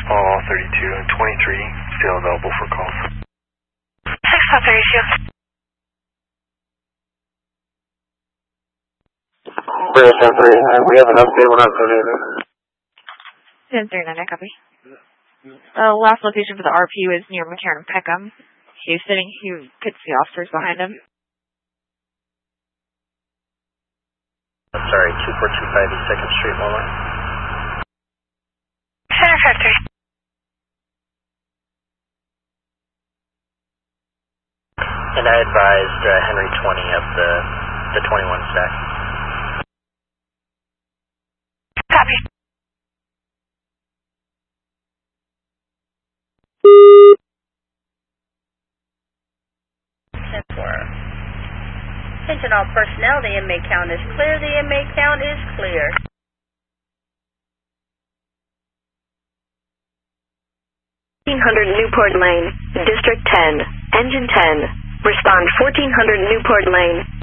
All 32 and 23 still available for calls. 632. Bridge 1039, we have an update when I'm coded. 1039, I copy. Last location for the RPU is near McCarran Peckham. He could see officers behind him. Sorry, 2425 East 2nd Street, Walmart. Center Factory. And I advised Henry 20 of the 21 stack. Copy. Attention all personnel, the inmate count is clear. The inmate count is clear. 1400 Newport Lane, District 10, Engine 10. Respond 1400 Newport Lane.